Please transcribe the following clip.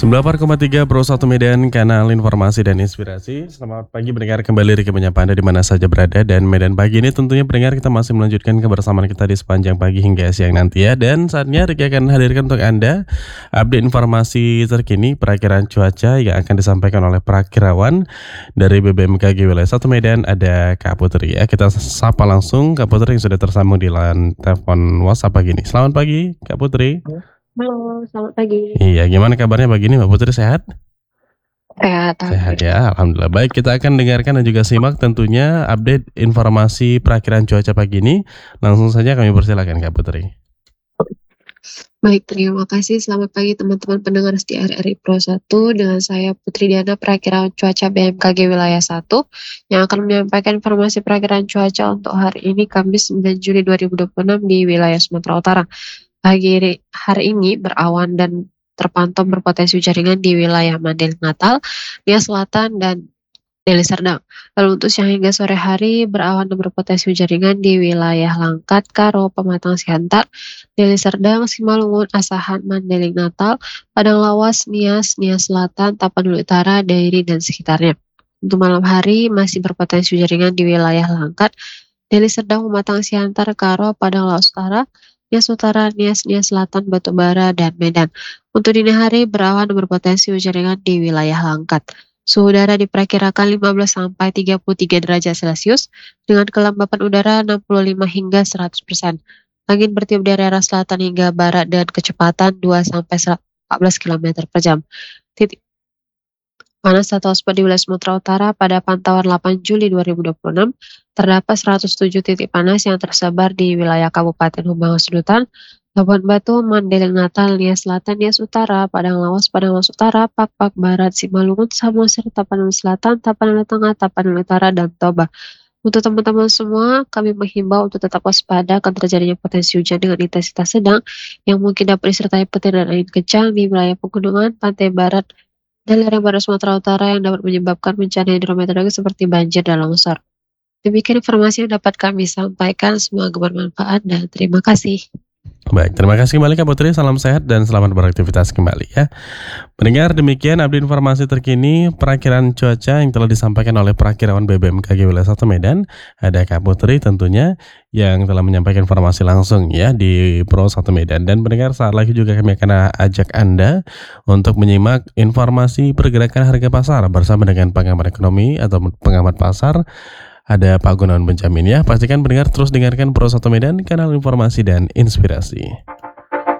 94,3 Pro 1 Medan, kanal informasi dan inspirasi. Selamat pagi pendengar, kembali Riki menyapa Anda di mana saja berada. Dan Medan pagi ini tentunya pendengar kita masih melanjutkan kebersamaan kita di sepanjang pagi hingga siang nanti ya. Dan saatnya Riki akan hadirkan untuk Anda update informasi terkini perakiraan cuaca yang akan disampaikan oleh perakirawan dari BBMKG Wilayah 1 Medan. Ada Kak Putri ya. Kita sapa langsung Kak Putri yang sudah tersambung di line telepon WhatsApp pagi ini. Selamat pagi Kak Putri. Halo, selamat pagi. Iya, gimana kabarnya pagi ini Mbak Putri, sehat? Sehat, Sehat ya, Alhamdulillah. Baik, kita akan dengarkan dan juga simak tentunya update informasi perakiraan cuaca pagi ini. Langsung saja kami persilakan Kak Putri. Baik, terima kasih. Selamat pagi teman-teman pendengar setia RRI Pro 1. Dengan saya Putri Diana, perakiraan cuaca BMKG Wilayah 1, yang akan menyampaikan informasi perakiraan cuaca untuk hari ini Kamis 9 Juli 2026 di wilayah Sumatera Utara. Pagi hari ini berawan dan terpantau berpotensi hujan ringan di wilayah Mandailing Natal, Nia Selatan, dan Deli Serdang. Lalu untuk siang hingga sore hari berawan dan berpotensi hujan ringan di wilayah Langkat, Karo, Pematang Siantar, Deli Serdang, Simalungun, Asahan, Mandailing Natal, Padang Lawas, Nias, Nia Selatan, Tapanuli Utara, Dairi, dan sekitarnya. Untuk malam hari masih berpotensi hujan ringan di wilayah Langkat, Deli Serdang, Pematang Siantar, Karo, Padang Lawas Utara, Nias Utara, Nias Selatan, Batubara, dan Medan. Untuk dini hari berawan dan berpotensi hujan ringan di wilayah Langkat. Suhu udara diperkirakan 15 sampai 33 derajat Celcius dengan kelembapan udara 65 hingga 100%. Angin bertiup dari arah selatan hingga barat dengan kecepatan 2 sampai 14 km per jam. Titik panas atau hotspot di wilayah Sumatera Utara pada pantauan 8 Juli 2026 terdapat 107 titik panas yang tersebar di wilayah Kabupaten Humbang Sudutan, Labuan Batu, Mandailing Natal, Nias Selatan, Nias Utara, Padang Lawas Utara, Pak Barat, Simalungun, Samosir, Tapanuli Selatan, Tapanuli Tengah, Tapanuli Utara, dan Toba. Untuk teman-teman semua, kami menghimbau untuk tetap waspada akan terjadinya potensi hujan dengan intensitas sedang yang mungkin dapat disertai petir dan angin kencang di wilayah pegunungan, pantai barat, dan lereng barat Sumatera Utara yang dapat menyebabkan bencana hidrometeorologi seperti banjir dan longsor. Demikian informasi yang dapat kami sampaikan, semoga bermanfaat dan terima kasih. Baik, terima kasih kembali Kak Putri, salam sehat dan selamat beraktivitas kembali ya. Pendengar, demikian update informasi terkini perakiraan cuaca yang telah disampaikan oleh perakirawan BBMKG Wilayah 1 Medan. Ada Kak Putri tentunya yang telah menyampaikan informasi langsung ya di Pro 1 Medan. Dan pendengar, saat lagi juga kami akan ajak Anda untuk menyimak informasi pergerakan harga pasar bersama dengan pengamat ekonomi atau pengamat pasar. Ada Pak Gunawan Benjamin ya. Pastikan pendengar terus dengarkan Pro 1 Medan, kanal informasi dan inspirasi.